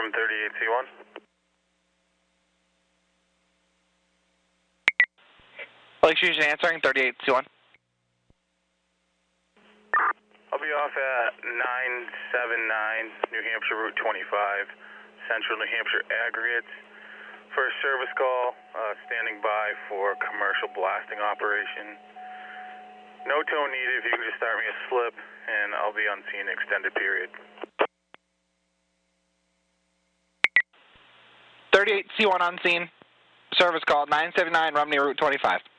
from 38C1. Lake Fusion answering, 38C1. I'll be off at 979 New Hampshire Route 25, Central New Hampshire Aggregates. First service call, standing by for commercial blasting operation. No tow needed. If you can just start me a slip, and I'll be on scene extended period. 38C1 on scene. Service call, 979 Romney Route 25.